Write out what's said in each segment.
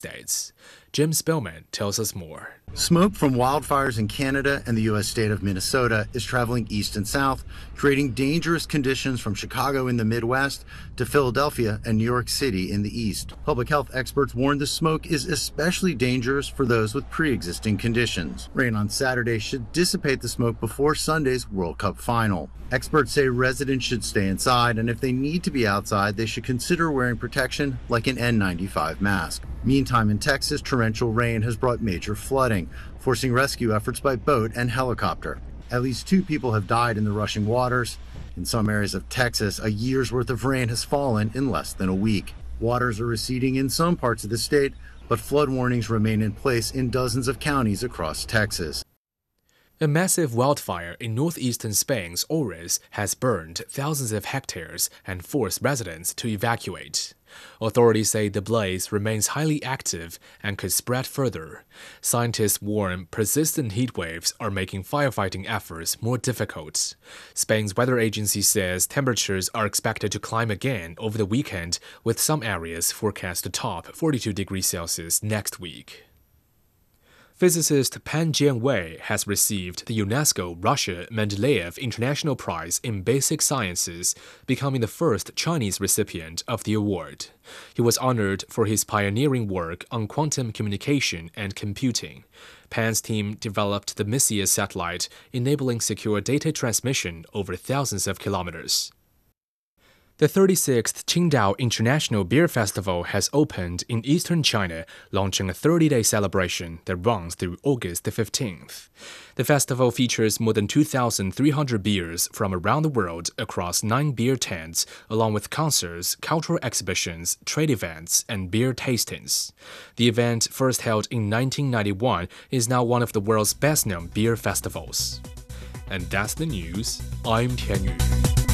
States. Jim Spillman tells us more. Smoke from wildfires in Canada and the U.S. state of Minnesota is traveling east and south, creating dangerous conditions from Chicago in the Midwest to Philadelphia and New York City in the east. Public health experts warn the smoke is especially dangerous for those with pre-existing conditions. Rain on Saturday should dissipate the smoke before Sunday's World Cup final. Experts say residents should stay inside, and if they need to be outside, they should consider wearing protection like an N95 mask. Meantime, in Texas, torrential rain has brought major flooding, forcing rescue efforts by boat and helicopter. At least 2 people have died in the rushing waters. In some areas of Texas, a year's worth of rain has fallen in less than a week. Waters are receding in some parts of the state, but flood warnings remain in place in dozens of counties across Texas. A massive wildfire in northeastern Spain's Orís has burned thousands of hectares and forced residents to evacuate. Authorities say the blaze remains highly active and could spread further. Scientists warn persistent heat waves are making firefighting efforts more difficult. Spain's weather agency says temperatures are expected to climb again over the weekend, with some areas forecast to top 42 degrees Celsius next week. Physicist Pan Jianwei has received the UNESCO Russia Mendeleev International Prize in Basic Sciences, becoming the first Chinese recipient of the award. He was honored for his pioneering work on quantum communication and computing. Pan's team developed the Messier satellite, enabling secure data transmission over thousands of kilometers. The 36th Qingdao International Beer Festival has opened in eastern China, launching a 30-day celebration that runs through August the 15th. The festival features more than 2,300 beers from around the world across 9 beer tents, along with concerts, cultural exhibitions, trade events, and beer tastings. The event, first held in 1991, is now one of the world's best-known beer festivals. And that's the news. I'm Tian Yu.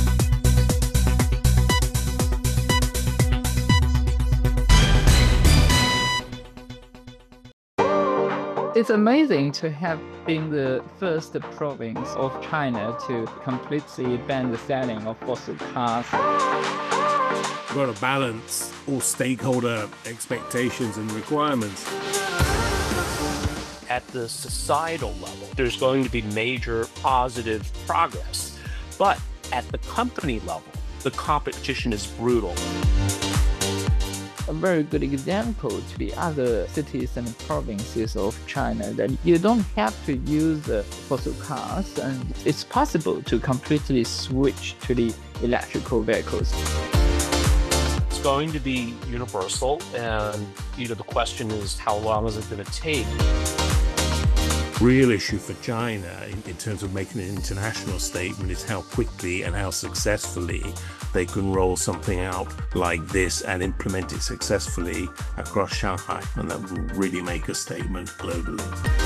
It's amazing to have been the first province of China to completely ban the selling of fossil cars. We've got to balance all stakeholder expectations and requirements. At the societal level, there's going to be major positive progress. But at the company level, the competition is brutal. A very good example to the other cities and provinces of China that you don't have to use fossil cars, and it's possible to completely switch to the electrical vehicles. It's going to be universal, and the question is, how long is it going to take? Real issue for China in terms of making an international statement is how quickly and how successfully they can roll something out like this and implement it successfully across Shanghai, and that will really make a statement globally.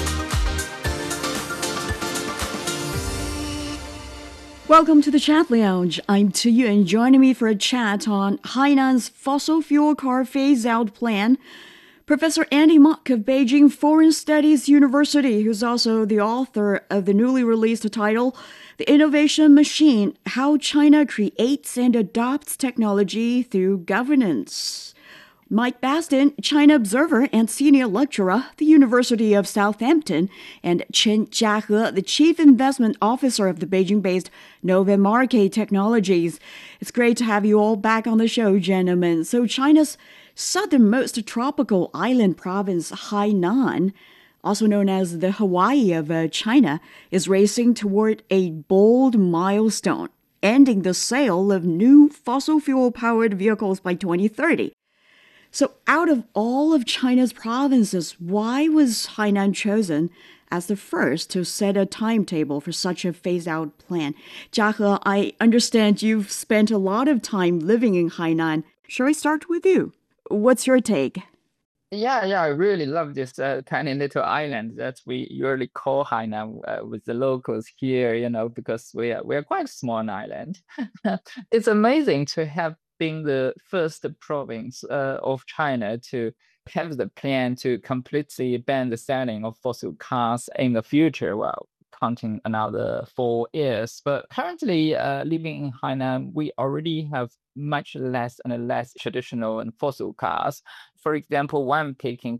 Welcome to the Chat Lounge. I'm Tu, and joining me for a chat on Hainan's fossil fuel car phase-out plan, Professor Andy Mok of Beijing Foreign Studies University, who's also the author of the newly released title, The Innovation Machine: How China Creates and Adopts Technology Through Governance. Mike Baston, China observer and senior lecturer at the University of Southampton, and Chen Jiahe, the chief investment officer of the Beijing-based Novamarque Technologies. It's great to have you all back on the show, gentlemen. So China's southernmost tropical island province, Hainan, also known as the Hawaii of China, is racing toward a bold milestone, ending the sale of new fossil fuel-powered vehicles by 2030. So out of all of China's provinces, why was Hainan chosen as the first to set a timetable for such a phase-out plan? Jiahe, I understand you've spent a lot of time living in Hainan. Shall I start with you? What's your take? Yeah, I really love this tiny little island that we usually call Hainan with the locals here, because we are quite a small island. It's amazing to have been the first province of China to have the plan to completely ban the selling of fossil cars in the future, counting another 4 years. But currently, living in Hainan, we already have much less and less traditional and fossil cars. For example, one taking